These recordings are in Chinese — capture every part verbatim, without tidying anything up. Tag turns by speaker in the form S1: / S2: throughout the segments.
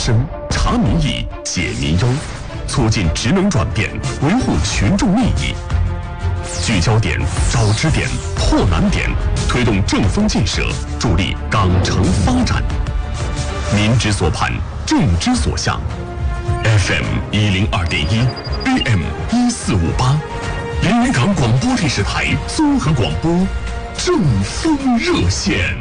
S1: 深，察民意，解民忧，促进职能转变，维护群众利益。聚焦点，找支点，破难点，推动正风建设，助力港城发展。民之所盼，政之所向。F M 一零二点一 ，A M 一四五八，连云港广播电视台综合广播，正风热线。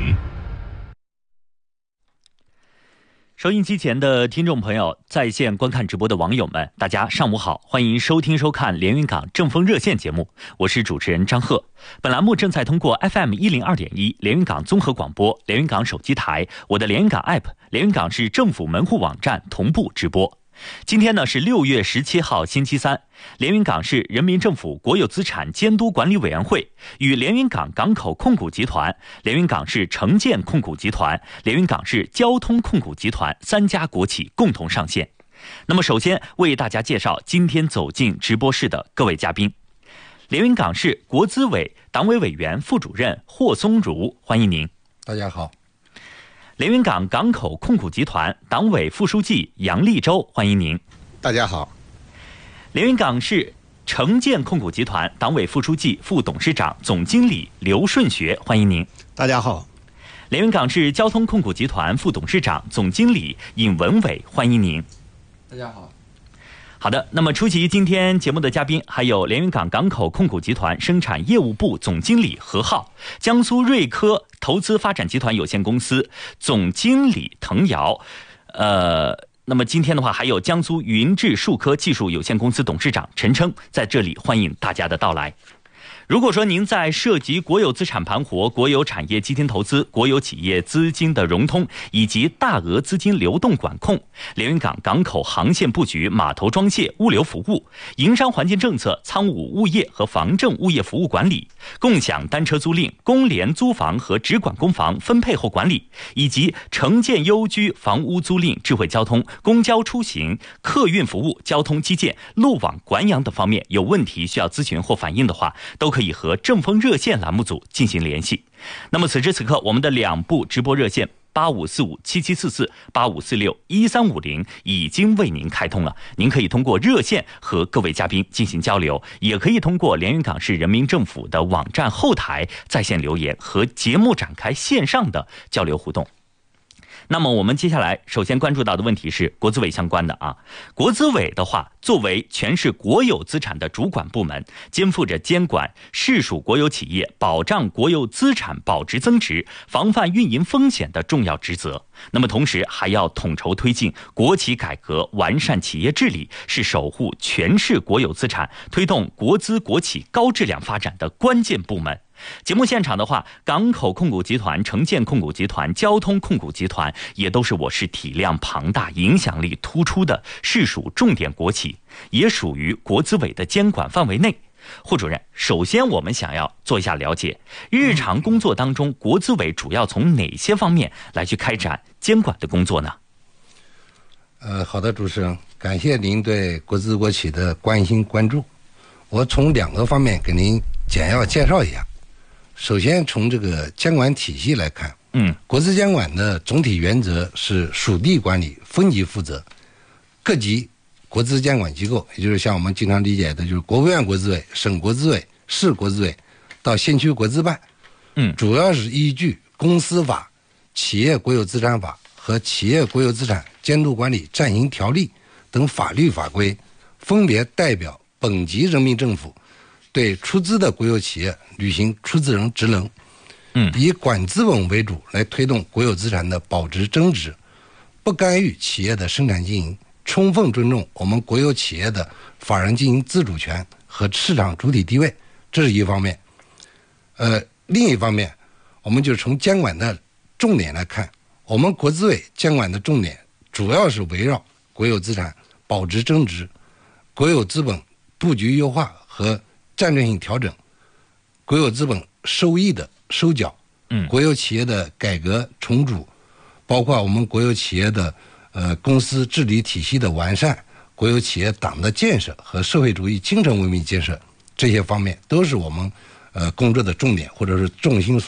S2: 收音机前的听众朋友，在线观看直播的网友们，大家上午好，欢迎收听收看连云港正风热线节目，我是主持人张鹤。本栏目正在通过 F M 一零二点一 连云港综合广播、连云港手机台、我的连云港 App、连云港市政府门户网站同步直播。今天呢是六月十七号星期三，连云港市人民政府国有资产监督管理委员会与连云港港口控股集团、连云港市城建控股集团、连云港市交通控股集团三家国企共同上线。那么首先为大家介绍今天走进直播室的各位嘉宾。连云港市国资委党委委员、副主任霍松如，欢迎您。
S3: 大家好。
S2: 连云港港口控股集团党委副书记杨立洲，欢迎您。
S3: 大家好。
S2: 连云港市城建控股集团党委副书记、副董事长、总经理刘顺学，欢迎您。
S3: 大家好。
S2: 连云港市交通控股集团副董事长、总经理尹文伟，欢迎您。
S4: 大家好。
S2: 好的，那么出席今天节目的嘉宾还有连云港港口控股集团生产业务部总经理何浩，江苏瑞科投资发展集团有限公司总经理滕瑶，呃，那么今天的话还有江苏云智数科技术有限公司董事长陈琛，在这里欢迎大家的到来。如果说您在涉及国有资产盘活、国有产业基金投资、国有企业资金的融通以及大额资金流动管控、连云港港口航线布局、码头装卸、物流服务、营商环境政策、仓务物业和房政物业服务管理、共享单车租赁、公联租房和直管公房分配后管理，以及城建优居房屋租赁、智慧交通、公交出行、客运服务、交通基建、路网管养等方面有问题需要咨询或反映的话，都可以和正风热线栏目组进行联系。那么此时此刻，我们的两部直播热线八五四五七七四四、八五四六一三五零已经为您开通了，您可以通过热线和各位嘉宾进行交流，也可以通过连云港市人民政府的网站后台在线留言和节目展开线上的交流互动。那么我们接下来首先关注到的问题是国资委相关的啊。国资委的话，作为全市国有资产的主管部门，肩负着监管市属国有企业、保障国有资产保值增值、防范运营风险的重要职责。那么同时还要统筹推进国企改革，完善企业治理，是守护全市国有资产、推动国资国企高质量发展的关键部门。节目现场的话，港口控股集团、城建控股集团、交通控股集团也都是我市体量庞大、影响力突出的市属重点国企，也属于国资委的监管范围内。霍主任，首先我们想要做一下了解，日常工作当中，国资委主要从哪些方面来去开展监管的工作呢？
S3: 呃，好的，主持人，感谢您对国资国企的关心关注。我从两个方面给您简要介绍一下。首先从这个监管体系来看，嗯，国资监管的总体原则是属地管理、分级负责，各级国资监管机构，也就是像我们经常理解的，就是国务院国资委、省国资委、市国资委到县区国资办，嗯，主要是依据公司法、企业国有资产法和企业国有资产监督管理暂行条例等法律法规，分别代表本级人民政府对出资的国有企业履行出资人职能，嗯，以管资本为主来推动国有资产的保值增值，不干预企业的生产经营，充分尊重我们国有企业的法人经营自主权和市场主体地位，这是一方面。呃，另一方面，我们就从监管的重点来看，我们国资委监管的重点主要是围绕国有资产保值增值、国有资本布局优化和战略性调整、国有资本收益的收缴、嗯，国有企业的改革重组，包括我们国有企业的呃公司治理体系的完善、国有企业党的建设和社会主义精神文明建设，这些方面都是我们呃工作的重点或者是重心所在。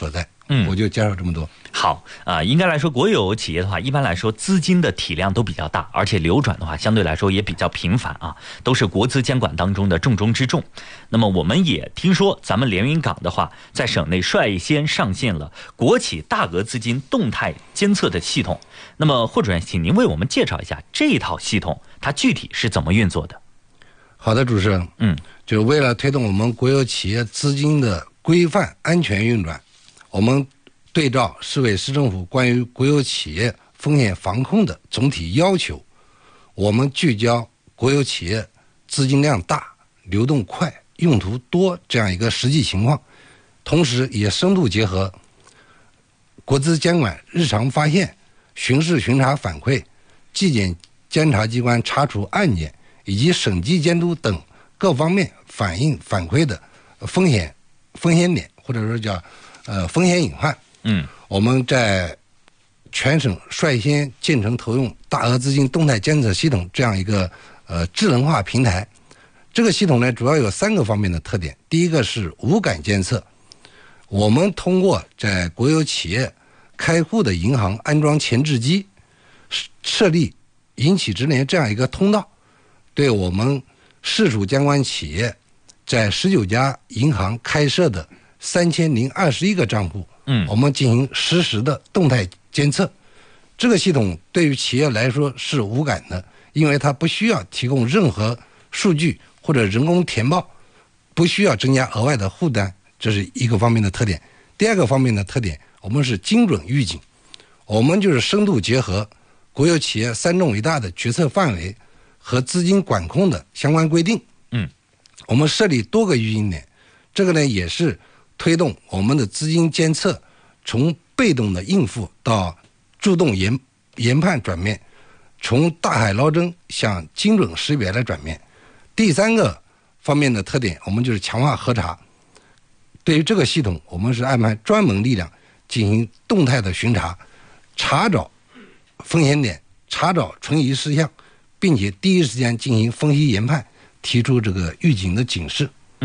S2: 嗯，
S3: 我就介绍这么多。
S2: 好啊、呃，应该来说，国有企业的话，一般来说资金的体量都比较大，而且流转的话，相对来说也比较频繁啊，都是国资监管当中的重中之重。那么我们也听说，咱们连云港的话，在省内率先上线了国企大额资金动态监测的系统。那么霍主任，请您为我们介绍一下这一套系统，它具体是怎么运作的？
S3: 好的，主持人，
S2: 嗯，
S3: 就是为了推动我们国有企业资金的规范安全运转，我们对照市委市政府关于国有企业风险防控的总体要求，我们聚焦国有企业资金量大、流动快、用途多这样一个实际情况，同时也深度结合国资监管日常发现、巡视巡查反馈、纪检监察机关查处案件以及审计监督等各方面反映反馈的风险风险点，或者说叫呃风险隐患。
S2: 嗯，
S3: 我们在全省率先建成投用大额资金动态监测系统这样一个呃智能化平台。这个系统呢，主要有三个方面的特点。第一个是无感监测，我们通过在国有企业开户的银行安装前置机，设立银企直连这样一个通道，对我们市属监管企业在十九家银行开设的三千零二十一个账户，
S2: 嗯，
S3: 我们进行实时的动态监测。这个系统对于企业来说是无感的，因为它不需要提供任何数据或者人工填报，不需要增加额外的负担，这是一个方面的特点。第二个方面的特点，我们是精准预警，我们就是深度结合国有企业三重一大的决策范围和资金管控的相关规定。
S2: 嗯，
S3: 我们设立多个预警点，这个呢也是推动我们的资金监测从被动的应付到主动研研判转变，从大海捞针向精准识别来转变。第三个方面的特点，我们就是强化核查。对于这个系统，我们是安排专门力量进行动态的巡查，查找风险点，查找存疑事项，并且第一时间进行分析研判，提出这个预警的警示。